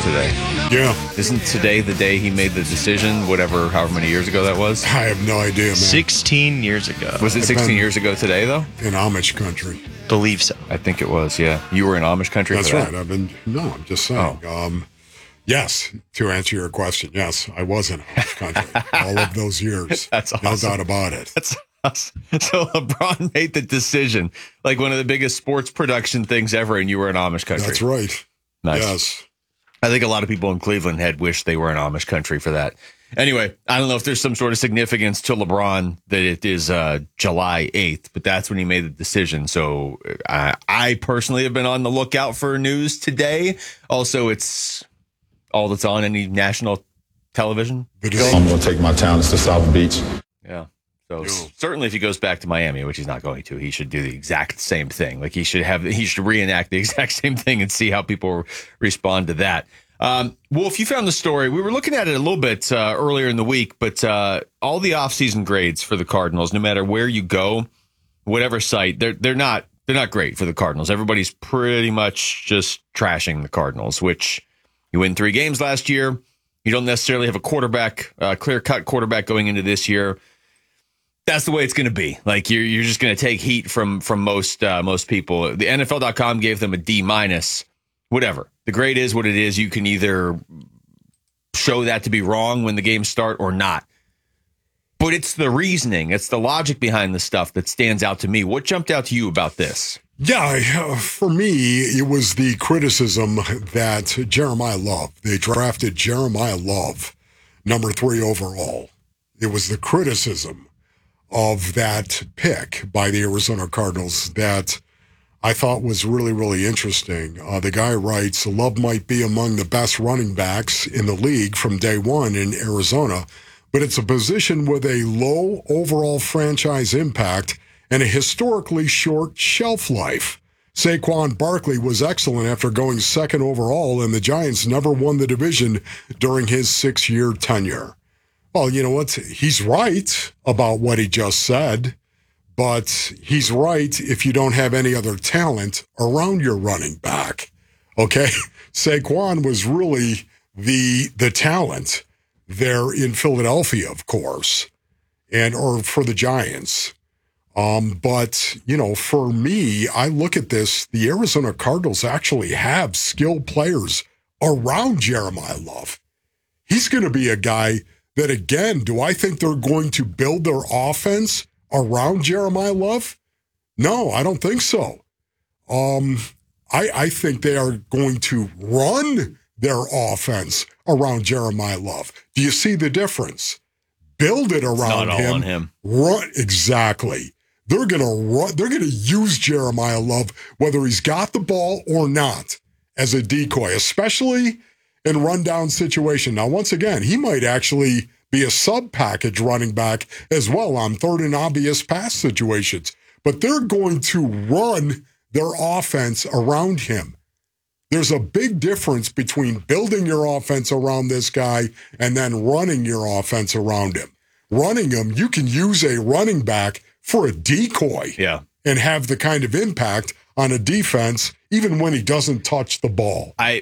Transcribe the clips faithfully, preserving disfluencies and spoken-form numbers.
today. Yeah. Isn't today the day he made the decision, whatever, however many years ago that was? I have no idea, man. sixteen years ago. Was it sixteen years ago today, though? In Amish country. Believe so. I think it was, yeah. You were in Amish country That's for right. that? I've been, no, I'm just saying. Oh. Um, yes, to answer your question, yes, I was in Amish country all of those years. That's awesome. No doubt about it. That's awesome. So LeBron made the decision, like one of the biggest sports production things ever, and you were in Amish country. That's right. Nice. Yes. I think a lot of people in Cleveland had wished they were in Amish country for that. Anyway, I don't know if there's some sort of significance to LeBron that it is uh, July eighth, but that's when he made the decision. So I, I personally have been on the lookout for news today. Also, it's all that's on any national television. I'm going to take my talents to South Beach. Yeah. So Yeah. certainly if he goes back to Miami, which he's not going to, he should do the exact same thing. Like he should have, he should reenact the exact same thing and see how people respond to that. Um, Wolf, you found the story. We were looking at it a little bit uh, earlier in the week, but uh, all the offseason grades for the Cardinals, no matter where you go, whatever site, they're they're not they're not great for the Cardinals. Everybody's pretty much just trashing the Cardinals, which you win three games last year. You don't necessarily have a quarterback, uh, clear-cut quarterback going into this year. That's the way it's going to be. Like you're you're just going to take heat from from most uh, most people. The N F L dot com gave them a D minus. Whatever. The grade is what it is. You can either show that to be wrong when the games start or not. But it's the reasoning, it's the logic behind the stuff that stands out to me. What jumped out to you about this? Yeah, for me, it was the criticism that Jeremiah Love, they drafted Jeremiah Love, number three overall. It was the criticism of that pick by the Arizona Cardinals that I thought was really, really interesting. Uh, the guy writes, Love might be among the best running backs in the league from day one in Arizona, but it's a position with a low overall franchise impact and a historically short shelf life. Saquon Barkley was excellent after going second overall, and the Giants never won the division during his six-year tenure. Well, you know what? He's right about what he just said. But he's right if you don't have any other talent around your running back. Okay? Saquon was really the the talent there in Philadelphia, of course, and or for the Giants. Um, but, you know, for me, I look at this, the Arizona Cardinals actually have skilled players around Jeremiah Love. He's going to be a guy that, again, do I think they're going to build their offense around Jeremiah Love? No, I don't think so. Um, I, I think they are going to run their offense around Jeremiah Love. Do you see the difference? Build it around Not all him. on him. Run exactly. They're gonna run. They're gonna use Jeremiah Love whether he's got the ball or not as a decoy, especially in rundown situation. Now, once again, he might actually be a sub-package running back as well on third and obvious pass situations. But they're going to run their offense around him. There's a big difference between building your offense around this guy and then running your offense around him. Running him, you can use a running back for a decoy Yeah. and have the kind of impact on a defense even when he doesn't touch the ball. I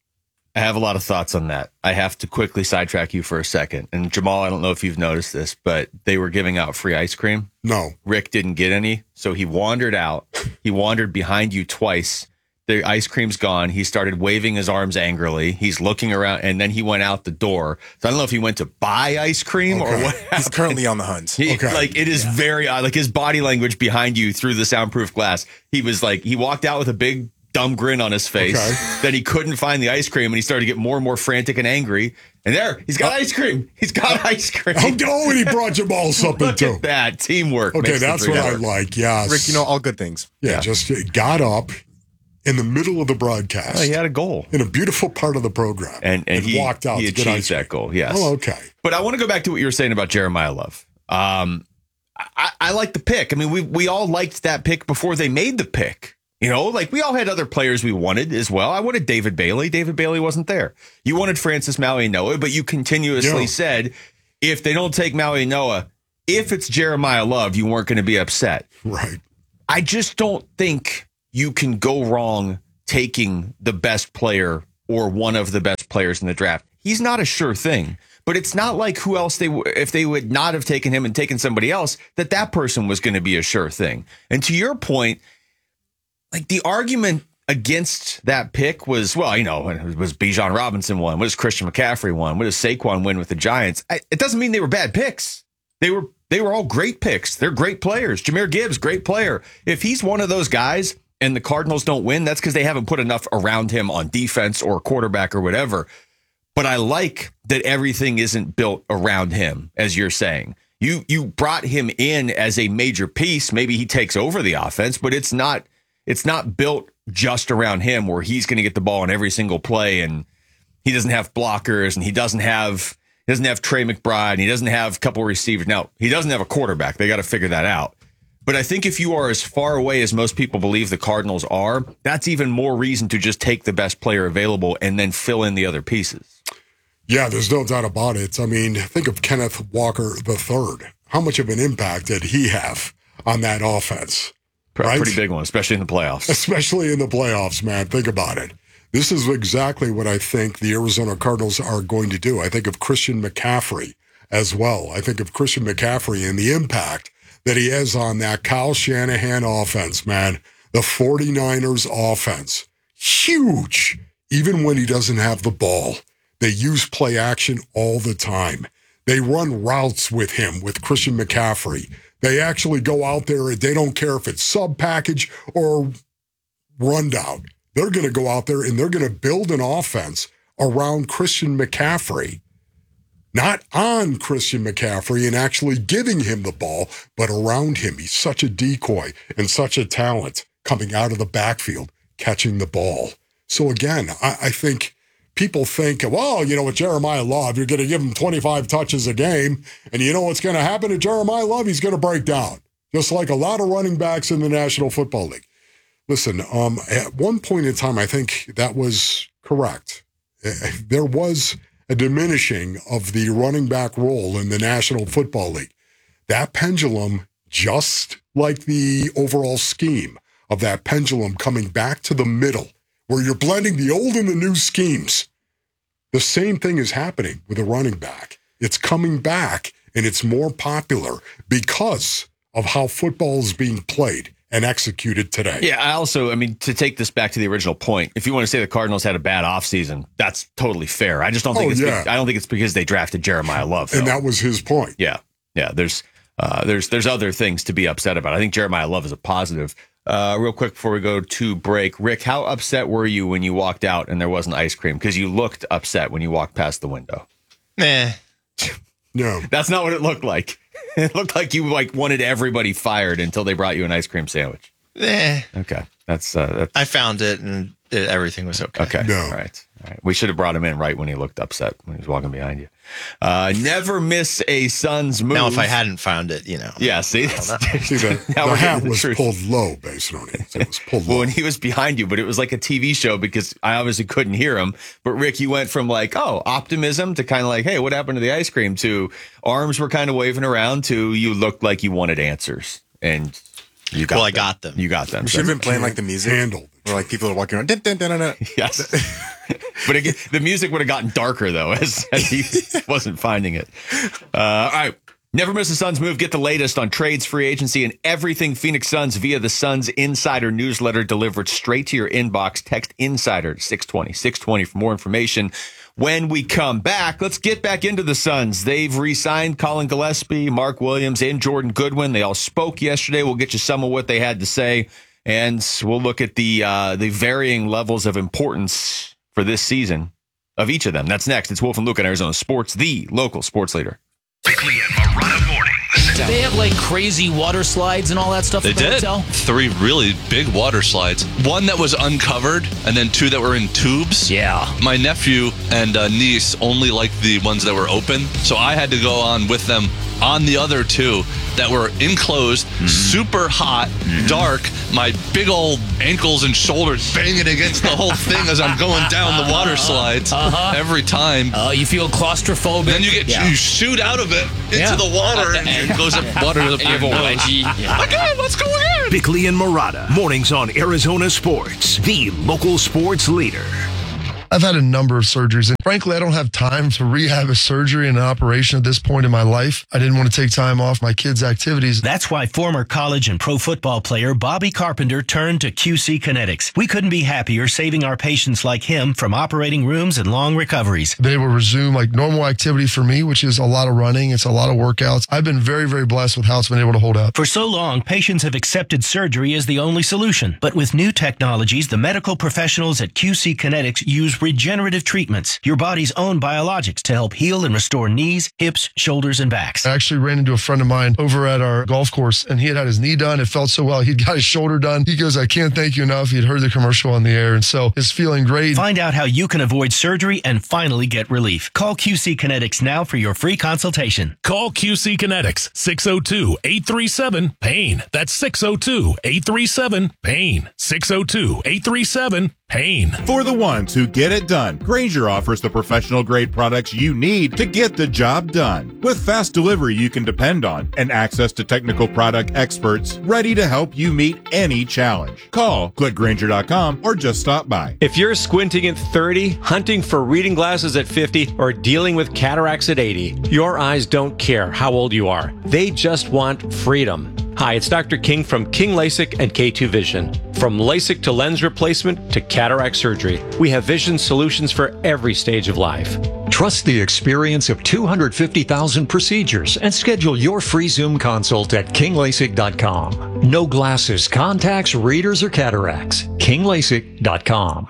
I have a lot of thoughts on that. I have to quickly sidetrack you for a second. And Jamal, I don't know if you've noticed this, but they were giving out free ice cream. No. Rick didn't get any, so he wandered out. He wandered behind you twice. The ice cream's gone. He started waving his arms angrily. He's looking around, and then he went out the door. So I don't know if he went to buy ice cream Okay. or what. He's currently on the hunt. He, Okay. Like, it is very odd. Like, his body language behind you through the soundproof glass, he was like, he walked out with a big dumb grin on his face. Okay. Then he couldn't find the ice cream, and he started to get more and more frantic and angry. And there, he's got ice cream. He's got ice cream. Oh, oh, and he brought Jamal something Look too. at that. Teamwork. Okay, makes the that's dream what I work. like. Yes. Rick, you know, all good things. yeah, yeah. just got up in the middle of the broadcast Oh, he had a goal. in a beautiful part of the program And, and, he, walked out he to get achieved ice that cream. goal, yes. Oh, okay. But I want to go back to what you were saying about Jeremiah Love. Um, I, I like the pick. I mean, we we all liked that pick before they made the pick. You know, like we all had other players we wanted as well. I wanted David Bailey. David Bailey wasn't there. You wanted Francis Maui-Noah, but you continuously Yeah. said, if they don't take Maui-Noah, if it's Jeremiah Love, you weren't going to be upset. Right. I just don't think you can go wrong taking the best player or one of the best players players in the draft. He's not a sure thing, but it's not like who else they, if they would not have taken him and taken somebody else, that that person was going to be a sure thing. And to your point, like the argument against that pick was, well, you know, it was Bijan Robinson won. What does Christian McCaffrey won? What does Saquon win with the Giants? I, it doesn't mean they were bad picks. They were, they were all great picks. They're great players. Jahmyr Gibbs, great player. If he's one of those guys and the Cardinals don't win, that's because they haven't put enough around him on defense or quarterback or whatever. But I like that everything isn't built around him, as you're saying. You you brought him in as a major piece. Maybe he takes over the offense, but it's not it's not built just around him where he's going to get the ball in every single play, and he doesn't have blockers, and he doesn't have he doesn't have Trey McBride, and he doesn't have a couple of receivers. Now, he doesn't have a quarterback. They got to figure that out. But I think if you are as far away as most people believe the Cardinals are, that's even more reason to just take the best player available and then fill in the other pieces. Yeah, there's no doubt about it. I mean, think of Kenneth Walker the third. How much of an impact did he have on that offense? Right? Pretty big one, especially in the playoffs. Especially in the playoffs, man. Think about it. This is exactly what I think the Arizona Cardinals are going to do. I think of Christian McCaffrey as well. I think of Christian McCaffrey and the impact that he has on that Kyle Shanahan offense, man. The 49ers offense. Huge, even when he doesn't have the ball. They use play action all the time. They run routes with him, with Christian McCaffrey. They actually go out there and they don't care if it's sub package or rundown. They're going to go out there and they're going to build an offense around Christian McCaffrey. Not on Christian McCaffrey and actually giving him the ball, but around him. He's such a decoy and such a talent coming out of the backfield, catching the ball. So again, I, I think people think, well, you know, with Jeremiah Love, you're going to give him twenty-five touches a game, and you know what's going to happen to Jeremiah Love? He's going to break down, just like a lot of running backs in the National Football League. Listen, um, at one point in time, I think that was correct. There was a diminishing of the running back role in the National Football League. That pendulum, just like the overall scheme of that pendulum coming back to the middle, where you're blending the old and the new schemes. The same thing is happening with a running back. It's coming back, and it's more popular because of how football is being played and executed today. Yeah, I also, I mean, to take this back to the original point, if you want to say the Cardinals had a bad offseason, that's totally fair. I just don't think Oh, it's yeah. be- I don't think it's because they drafted Jeremiah Love. And though. that was his point. Yeah, yeah. There's uh, there's there's other things to be upset about. I think Jeremiah Love is a positive. Uh, real quick before we go to break, Rick, how upset were you when you walked out and there wasn't ice cream? Because you looked upset when you walked past the window. Nah. No. That's not what it looked like. It looked like you like wanted everybody fired until they brought you an ice cream sandwich. Eh. Okay, that's uh, that's I found it and it, everything was okay. okay. No. All right, all right. We should have brought him in right when he looked upset when he was walking behind you. Uh, never miss a Suns move. Now, if I hadn't found it, you know. yeah, see, that's, See, the, Now the we're hat getting the was truth. pulled low, based on it. It was pulled well, low. when he was behind you, but it was like a T V show because I obviously couldn't hear him. But Rick, you went from like, oh, optimism to kind of like, hey, what happened to the ice cream? To arms were kind of waving around to you looked like you wanted answers, and you got. Well, I them. got them. You got them. We So- should have been playing like the music. Handled. Where like people are walking around. Dun, dun, dun, dun, dun. Yes. But again, the music would have gotten darker, though, as, as he wasn't finding it. Uh, all right. Never miss a Suns move. Get the latest on trades, free agency, and everything Phoenix Suns via the Suns Insider newsletter delivered straight to your inbox. Text Insider to six twenty, six twenty for more information. When we come back, let's get back into the Suns. They've re-signed Colin Gillespie, Mark Williams, and Jordan Goodwin. They all spoke yesterday. We'll get you some of what they had to say, and we'll look at the uh, the varying levels of importance for this season of each of them. That's next. It's Wolf and Luke on Arizona Sports, the local sports leader. Bickley and Marotta mornings. They have like crazy water slides and all that stuff They at the did. hotel. Three really big water slides. One that was uncovered, and then two that were in tubes. Yeah. My nephew and uh, niece only liked the ones that were open, so I had to go on with them on the other two that were enclosed, mm-hmm. super hot, mm-hmm. dark. My big old ankles and shoulders banging against the whole thing as I'm going down the water slides Uh-huh. every time. Uh, you feel claustrophobic. Then you get yeah. you shoot out of it into Yeah. the water, At the and end. it goes up water to the You have a nose. wedgie. Yeah. Okay, let's go in. Bickley and Marotta mornings on Arizona Sports, the local sports leader. I've had a number of surgeries, and frankly, I don't have time to rehab a surgery and an operation at this point in my life. I didn't want to take time off my kids' activities. That's why former college and pro football player Bobby Carpenter turned to Q C Kinetics. We couldn't be happier saving our patients like him from operating rooms and long recoveries. Been able to resume like normal activity for me, which is a lot of running. It's a lot of workouts. I've been very, very blessed with how it's been able to hold up. For so long, patients have accepted surgery as the only solution. But with new technologies, the medical professionals at Q C Kinetics use regenerative treatments, your body's own biologics, to help heal and restore knees, hips, shoulders, and backs. I actually ran into a friend of mine over at our golf course, and he had had his knee done. It felt so well. He'd got his shoulder done. He goes, I can't thank you enough. He'd heard the commercial on the air, and so it's feeling great. Find out how you can avoid surgery and finally get relief. Call Q C Kinetics now for your free consultation. Call Q C Kinetics, six oh two, eight three seven, pain. That's six oh two, eight three seven, pain. six oh two, eight three seven, pain. For the ones who get it done, Grainger offers the professional grade products you need to get the job done. With fast delivery you can depend on and access to technical product experts ready to help you meet any challenge. Call, click Grainger dot com, or just stop by. If you're squinting at thirty, hunting for reading glasses at fifty, or dealing with cataracts at eighty, your eyes don't care how old you are. They just want freedom. Hi, it's Doctor King from King LASIK and K two Vision. From LASIK to lens replacement to cataract surgery, we have vision solutions for every stage of life. Trust the experience of two hundred fifty thousand procedures and schedule your free Zoom consult at King LASIK dot com. No glasses, contacts, readers, or cataracts. King LASIK dot com.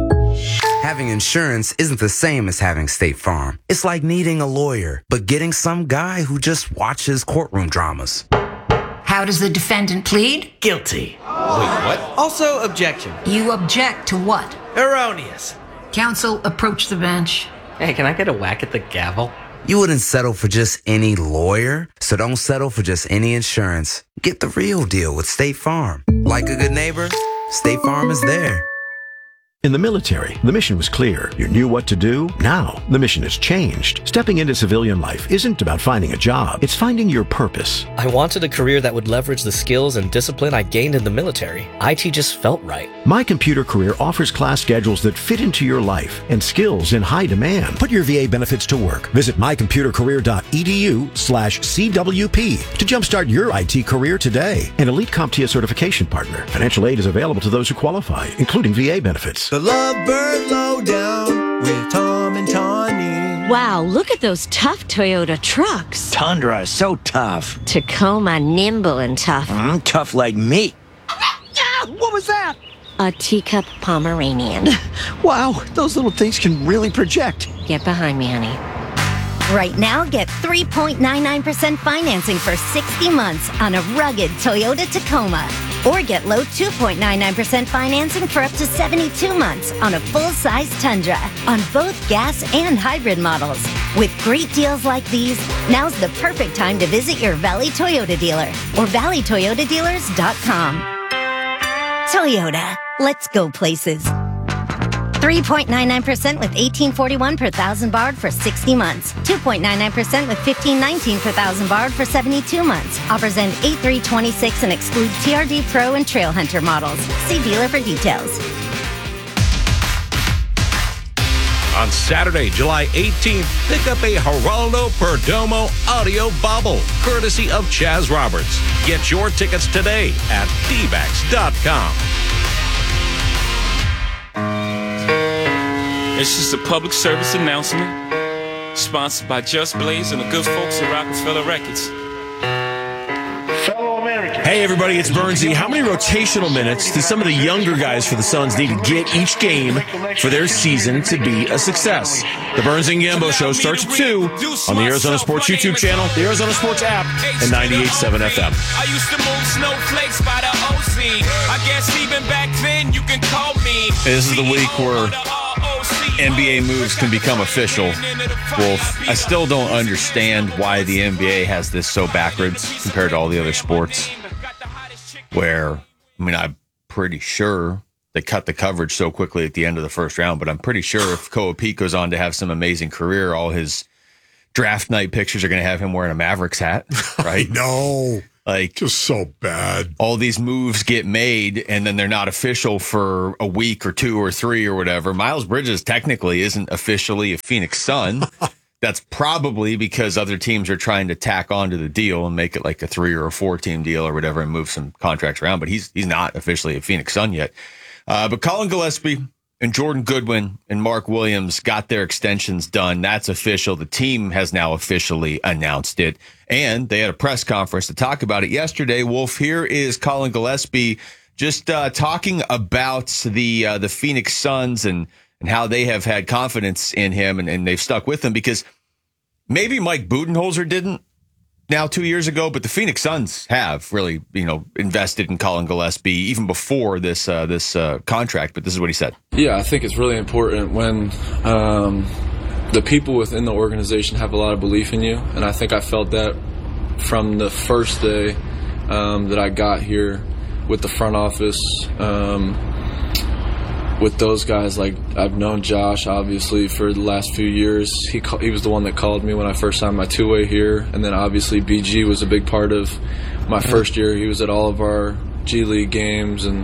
Having insurance isn't the same as having State Farm. It's like needing a lawyer, but getting some guy who just watches courtroom dramas. How does the defendant plead? Guilty. Wait, what? Also, objection. You object to what? Erroneous. Counsel, approach the bench. Hey, can I get a whack at the gavel? You wouldn't settle for just any lawyer, so don't settle for just any insurance. Get the real deal with State Farm. Like a good neighbor, State Farm is there. In the military, the mission was clear. You knew what to do. Now, the mission has changed. Stepping into civilian life isn't about finding a job. It's finding your purpose. I wanted a career that would leverage the skills and discipline I gained in the military. I T just felt right. My Computer Career offers class schedules that fit into your life and skills in high demand. Put your V A benefits to work. Visit my computer career dot e d u slash C W P to jumpstart your I T career today. An Elite CompTIA certification partner. Financial aid is available to those who qualify, including V A benefits. The Lovebird Lowdown with Tom and Tawny. Wow, look at those tough Toyota trucks. Tundra is so tough. Tacoma, nimble and tough. Mm, tough like me. Ah, what was that? A teacup Pomeranian. Wow, those little things can really project. Get behind me, honey. Right now, get three point nine nine percent financing for sixty months on a rugged Toyota Tacoma. Or get low two point nine nine percent financing for up to seventy-two months on a full-size Tundra on both gas and hybrid models. With great deals like these, now's the perfect time to visit your Valley Toyota dealer or valley toyota dealers dot com. Toyota, let's go places. three point nine nine percent with eighteen forty-one per thousand barred for sixty months. two point nine nine percent with fifteen nineteen per thousand barred for seventy-two months. Offers end eight three twenty-six and exclude T R D Pro and Trail Hunter models. See dealer for details. On Saturday, July eighteenth, pick up a Geraldo Perdomo audio bobble, courtesy of Chaz Roberts. Get your tickets today at D backs dot com. It's just a public service announcement, sponsored by Just Blaze and the good folks at Rockefeller Records. Hey everybody, it's Bernsey. How many rotational minutes do some of the younger guys for the Suns need to get each game for their season to be a success? The Burns and Gambo Show starts at two on the Arizona Sports YouTube channel, the Arizona Sports app, and ninety-eight point seven F M. I used to move snowflakes by the O C. I guess even back then you can call me. This is the week where N B A moves can become official. Wolf, I still don't understand why the N B A has this so backwards compared to all the other sports. Where, I mean, I'm pretty sure they cut the coverage so quickly at the end of the first round, but I'm pretty sure if Koa Pete goes on to have some amazing career, all his draft night pictures are going to have him wearing a Mavericks hat, right? No. Like, just so bad. All these moves get made, and then they're not official for a week or two or three or whatever. Miles Bridges technically isn't officially a Phoenix Sun. That's probably because other teams are trying to tack onto the deal and make it like a three or a four team deal or whatever and move some contracts around. But he's he's not officially a Phoenix Sun yet. Uh, but Colin Gillespie and Jordan Goodwin and Mark Williams got their extensions done. That's official. The team has now officially announced it. And they had a press conference to talk about it yesterday. Wolf, here is Colin Gillespie just uh, talking about the uh, the Phoenix Suns and, and how they have had confidence in him and, and they've stuck with him, because maybe Mike Budenholzer didn't now two years ago, but the Phoenix Suns have really, you know, invested in Colin Gillespie even before this uh, this uh, contract. But this is what he said. Yeah, I think it's really important when um, the people within the organization have a lot of belief in you, and I think I felt that from the first day um, that I got here with the front office. Um, with those guys, like, I've known Josh, obviously, for the last few years. He he was the one that called me when I first signed my two-way here. And then, obviously, B G was a big part of my first year. He was at all of our G League games. And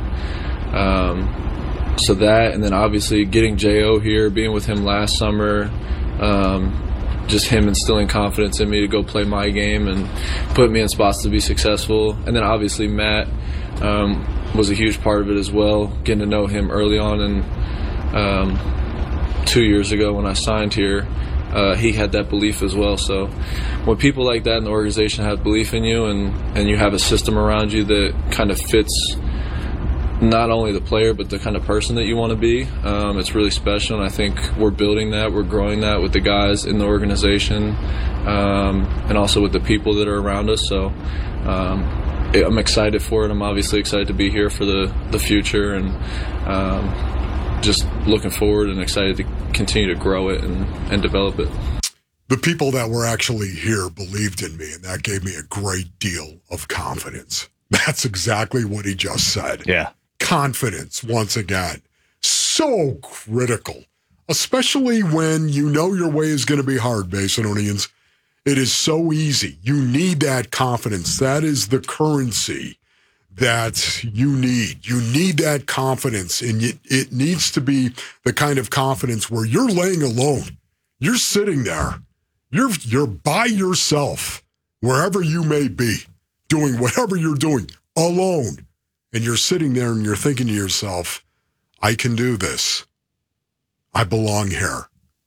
um, so that, and then, obviously, getting J O here, being with him last summer, um, just him instilling confidence in me to go play my game and put me in spots to be successful. And then, obviously, Matt um, was a huge part of it as well, getting to know him early on. And um, two years ago when I signed here, uh, he had that belief as well. So when people like that in the organization have belief in you, and, and you have a system around you that kind of fits not only the player but the kind of person that you want to be, um, it's really special. And I think we're building that, we're growing that with the guys in the organization, um, and also with the people that are around us. So um, I'm excited for it. I'm obviously excited to be here for the, the future, and um, just looking forward and excited to continue to grow it and, and develop it. The people that were actually here believed in me, and that gave me a great deal of confidence. That's exactly what he just said. Yeah. Confidence, once again, so critical, especially when you know your way is going to be hard, Basinonians. It is so easy. You need that confidence. That is the currency that you need. You need that confidence, and it, it needs to be the kind of confidence where you're laying alone. You're sitting there. You're you're by yourself, wherever you may be, doing whatever you're doing, alone. And you're sitting there and you're thinking to yourself, I can do this. I belong here.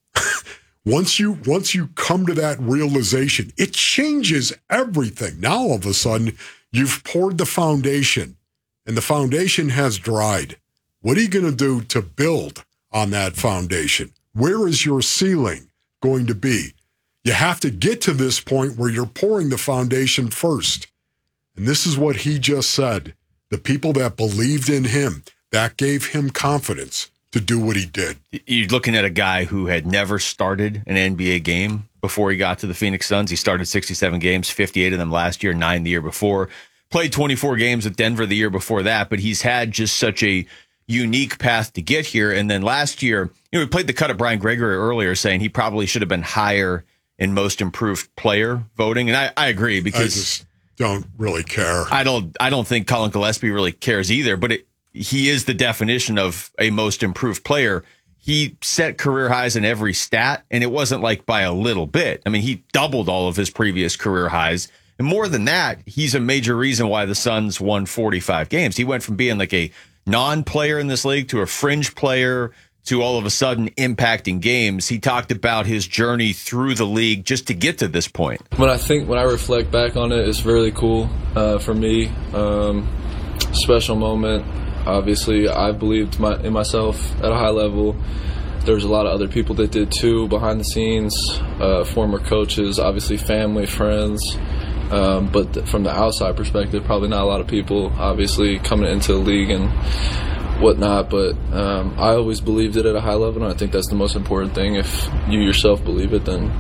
Once you once you come to that realization, it changes everything. Now, all of a sudden, you've poured the foundation, and the foundation has dried. What are you going to do to build on that foundation? Where is your ceiling going to be? You have to get to this point where you're pouring the foundation first. And this is what he just said. The people that believed in him, that gave him confidence to do what he did. You're looking at a guy who had never started an N B A game before he got to the Phoenix Suns. He started sixty-seven games, fifty-eight of them last year, nine the year before. Played twenty-four games with Denver the year before that, but he's had just such a unique path to get here. And then last year, you know, we played the cut of Brian Gregory earlier saying he probably should have been higher in most improved player voting. And I, I agree, because I just don't really care. I don't I don't think Colin Gillespie really cares either, but it, he is the definition of a most improved player. He set career highs in every stat, and it wasn't like by a little bit. I mean, he doubled all of his previous career highs. And more than that, he's a major reason why the Suns won forty-five games. He went from being like a non-player in this league to a fringe player to all of a sudden impacting games. He talked about his journey through the league just to get to this point. When I think, when I reflect back on it, it's really cool uh, for me. Um, special moment. Obviously, I believed my, in myself at a high level. There's a lot of other people that did too, behind the scenes, uh, former coaches, obviously family, friends. Um, but th- from the outside perspective, probably not a lot of people, obviously, coming into the league and whatnot. But um, I always believed it at a high level, and I think that's the most important thing. If you yourself believe it, then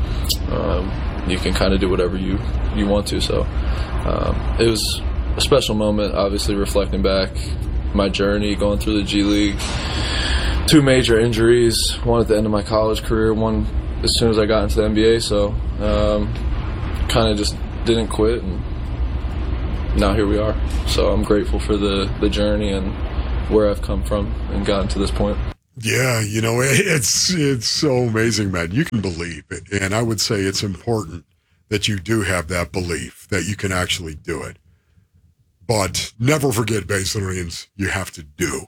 um, you can kind of do whatever you, you want to. So um, it was a special moment, obviously, reflecting back my journey, going through the G League. Two major injuries, one at the end of my college career, one as soon as I got into the N B A. So um, kind of just didn't quit and now here we are. So I'm grateful for the, the journey and where I've come from and gotten to this point. Yeah, you know, it's it's so amazing, man. You can believe it. And I would say it's important that you do have that belief that you can actually do it. But never forget, Baselarians, you have to do.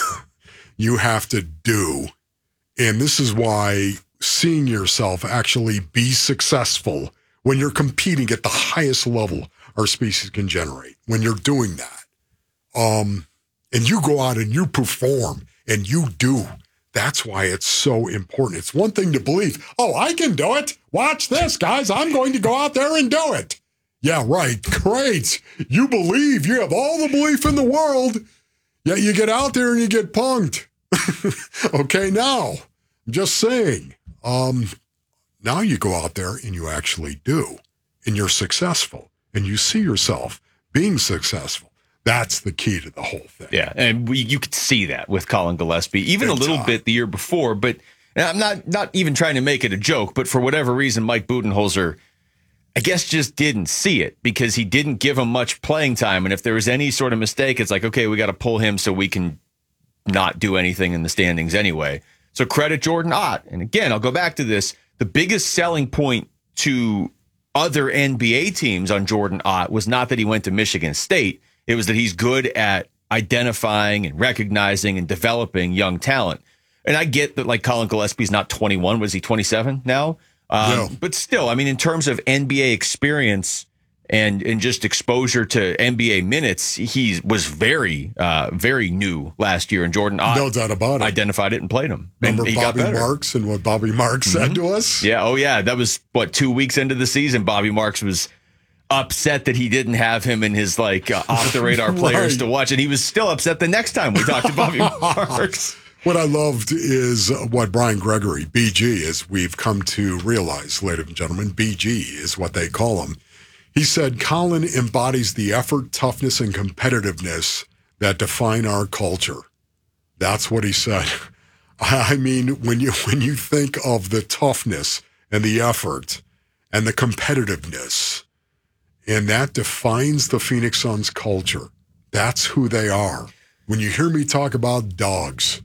You have to do. And this is why seeing yourself actually be successful when you're competing at the highest level our species can generate, when you're doing that, um, and you go out and you perform and you do, that's why it's so important. It's one thing to believe, oh, I can do it. Watch this, guys. I'm going to go out there and do it. Yeah, right. Great. You believe. You have all the belief in the world, yet you get out there and you get punked. Okay, now, I'm just saying, um, now you go out there and you actually do, and you're successful, and you see yourself being successful. That's the key to the whole thing. Yeah, and we, you could see that with Colin Gillespie, even Big a little time. bit the year before. But I'm not not even trying to make it a joke, but for whatever reason, Mike Budenholzer, I guess, just didn't see it because he didn't give him much playing time. And if there was any sort of mistake, it's like, okay, we got to pull him so we can not do anything in the standings anyway. So credit Jordan Ott. And again, I'll go back to this. The biggest selling point to other N B A teams on Jordan Ott was not that he went to Michigan State. It was that he's good at identifying and recognizing and developing young talent. And I get that, like, Colin Gillespie's not twenty-one. Was he twenty-seven now? Um, no. But still, I mean, in terms of N B A experience and and just exposure to N B A minutes, he was very, uh, very new last year. And Jordan Ott, no doubt about it, identified it and played him. Remember and he Bobby got Marks and what Bobby Marks mm-hmm. said to us? Yeah. Oh, yeah. That was, what, two weeks into the season, Bobby Marks was upset that he didn't have him in his, like, uh, off-the-radar players right. to watch. And he was still upset the next time we talked to Bobby Marks. What I loved is what Brian Gregory, B G, as we've come to realize, ladies and gentlemen, B G is what they call him. He said, Colin embodies the effort, toughness, and competitiveness that define our culture. That's what he said. I mean, when you when you think of the toughness and the effort and the competitiveness, and that defines the Phoenix Suns culture. That's who they are. When you hear me talk about dogs,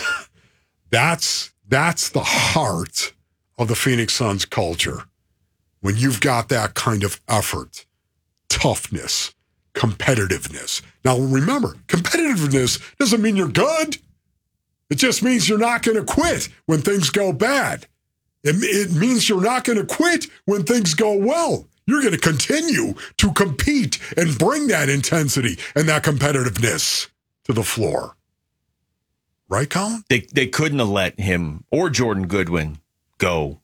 that's that's the heart of the Phoenix Suns culture. When you've got that kind of effort, toughness, competitiveness. Now remember, competitiveness doesn't mean you're good. It just means you're not going to quit when things go bad. It, it means you're not going to quit when things go well. You're going to continue to compete and bring that intensity and that competitiveness to the floor. Right, Colin? They they couldn't have let him or Jordan Goodwin go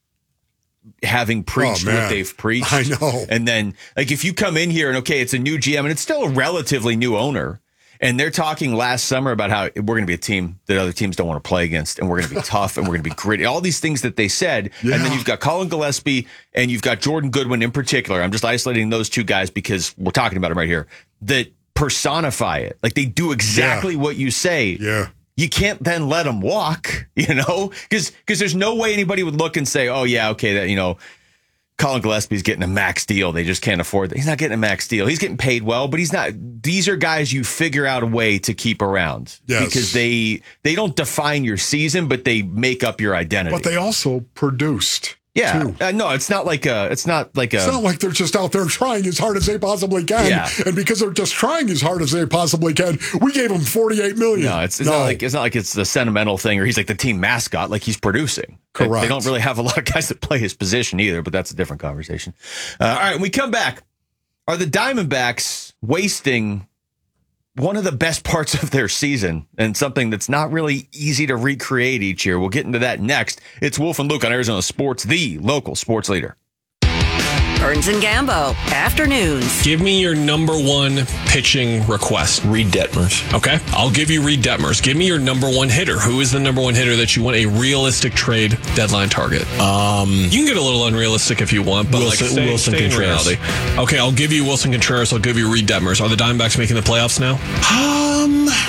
having preached oh, what they've preached. I know. And then, like, if you come in here and, okay, it's a new G M and it's still a relatively new owner, and they're talking last summer about how we're going to be a team that other teams don't want to play against, and we're going to be tough, and we're going to be gritty. All these things that they said, yeah. And then you've got Colin Gillespie, and you've got Jordan Goodwin in particular. I'm just isolating those two guys because we're talking about them right here, that personify it. Like, they do exactly yeah. what you say. Yeah. You can't then let them walk, you know, because because there's no way anybody would look and say, oh, yeah, okay, that, you know, Colin Gillespie's getting a max deal. They just can't afford that. He's not getting a max deal. He's getting paid well, but he's not. These are guys you figure out a way to keep around yes. because they they don't define your season, but they make up your identity. But they also produced. Yeah, uh, no, it's not like a. It's not like a. It's not like they're just out there trying as hard as they possibly can. Yeah. And because they're just trying as hard as they possibly can, we gave them forty-eight million. No, it's, it's no. not like it's not like it's the sentimental thing, or he's like the team mascot. Like, he's producing. Correct. They, they don't really have a lot of guys that play his position either, but that's a different conversation. Uh, all right, when we come back, are the Diamondbacks wasting one of the best parts of their season and something that's not really easy to recreate each year? We'll get into that next. It's Wolf and Luke on Arizona Sports, the local sports leader. Burns and Gambo, afternoons. Give me your number one pitching request. Reed Detmers. Okay, I'll give you Reed Detmers. Give me your number one hitter. Who is the number one hitter that you want a realistic trade deadline target? Um, you can get a little unrealistic if you want, but Wilson, like stay, Wilson stay in Contreras. reality. Okay, I'll give you Wilson Contreras. I'll give you Reed Detmers. Are the Diamondbacks making the playoffs now? Um,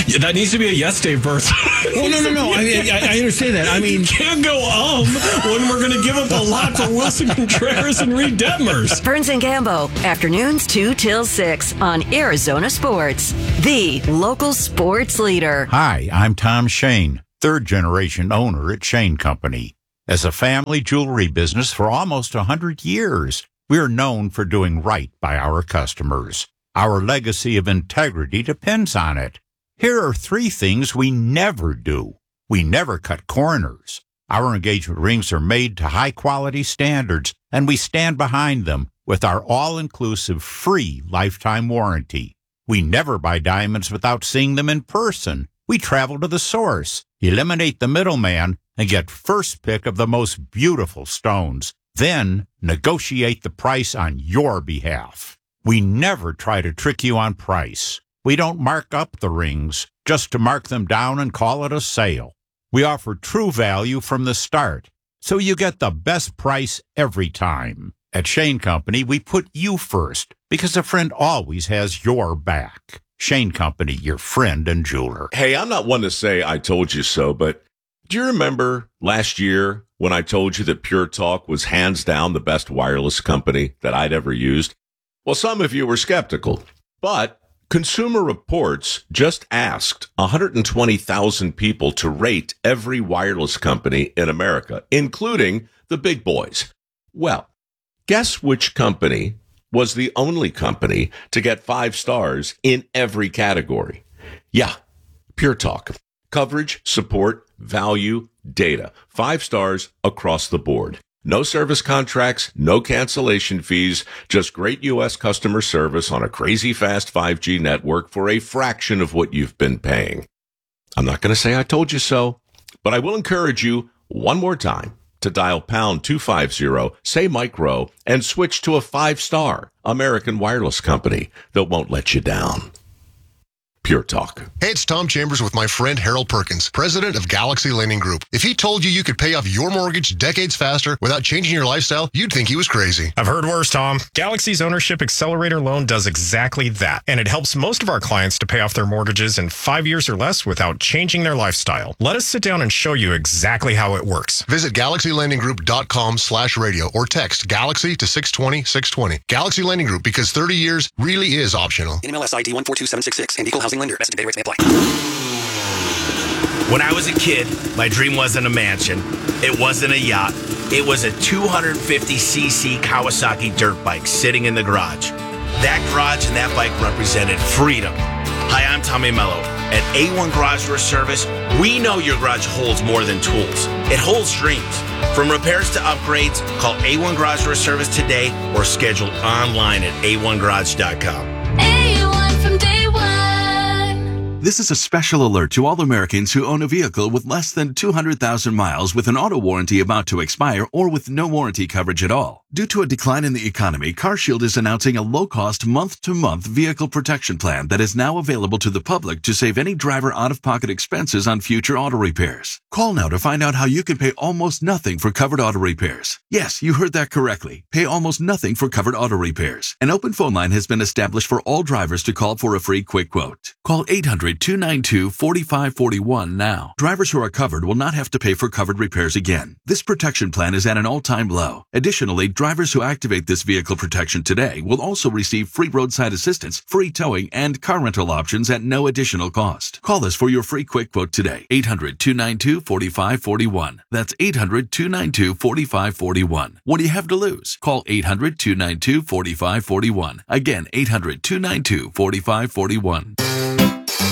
Yeah, that needs to be a yes, Dave Berth. Well, no, no, no. I, I, I understand that. I mean, you can't go um when we're going to give up a lot to Wilson Contreras and Reed Detmers. Burns and Gambo, afternoons two till six on Arizona Sports, the local sports leader. Hi, I'm Tom Shane, third generation owner at Shane Company. As a family jewelry business for almost one hundred years, we're known for doing right by our customers. Our legacy of integrity depends on it. Here are three things we never do. We never cut corners. Our engagement rings are made to high-quality standards, and we stand behind them with our all-inclusive free lifetime warranty. We never buy diamonds without seeing them in person. We travel to the source, eliminate the middleman, and get first pick of the most beautiful stones. Then negotiate the price on your behalf. We never try to trick you on price. We don't mark up the rings just to mark them down and call it a sale. We offer true value from the start, so you get the best price every time. At Shane Company, we put you first because a friend always has your back. Shane Company, your friend and jeweler. Hey, I'm not one to say I told you so, but do you remember last year when I told you that Pure Talk was hands down the best wireless company that I'd ever used? Well, some of you were skeptical, but Consumer Reports just asked one hundred twenty thousand people to rate every wireless company in America, including the big boys. Well, guess which company was the only company to get five stars in every category? Yeah, Pure Talk. Coverage, support, value, data. Five stars across the board. No service contracts, no cancellation fees, just great U S customer service on a crazy fast five G network for a fraction of what you've been paying. I'm not going to say I told you so, but I will encourage you one more time to dial pound two fifty, say micro, and switch to a five-star American wireless company that won't let you down. Pure Talk. Hey, it's Tom Chambers with my friend Harold Perkins, president of Galaxy Lending Group. If he told you you could pay off your mortgage decades faster without changing your lifestyle, you'd think he was crazy. I've heard worse, Tom. Galaxy's Ownership Accelerator Loan does exactly that, and it helps most of our clients to pay off their mortgages in five years or less without changing their lifestyle. Let us sit down and show you exactly how it works. Visit galaxy lending group dot com slash radio or text Galaxy to six twenty, six twenty. Galaxy Lending Group, because thirty years really is optional. N M L S I D one four two seven six six and Equal Housing Lender. Best and day rates may apply. When I was a kid, my dream wasn't a mansion. It wasn't a yacht. It was a two hundred fifty c c Kawasaki dirt bike sitting in the garage. That garage and that bike represented freedom. Hi, I'm Tommy Mello. At A one Garage Door Service, we know your garage holds more than tools. It holds dreams. From repairs to upgrades, call A one Garage Door Service today or schedule online at A one garage dot com. A one from day one. This is a special alert to all Americans who own a vehicle with less than two hundred thousand miles with an auto warranty about to expire or with no warranty coverage at all. Due to a decline in the economy, CarShield is announcing a low-cost month-to-month vehicle protection plan that is now available to the public to save any driver out-of-pocket expenses on future auto repairs. Call now to find out how you can pay almost nothing for covered auto repairs. Yes, you heard that correctly. Pay almost nothing for covered auto repairs. An open phone line has been established for all drivers to call for a free quick quote. Call eight hundred, two nine two, four five four one now. Drivers who are covered will not have to pay for covered repairs again. This protection plan is at an all-time low. Additionally, drivers who activate this vehicle protection today will also receive free roadside assistance, free towing, and car rental options at no additional cost. Call us for your free quick quote today. eight hundred, two nine two, four five four one. That's eight hundred, two nine two, four five four one. What do you have to lose? Call eight hundred, two nine two, four five four one. Again, eight hundred, two nine two, four five four one.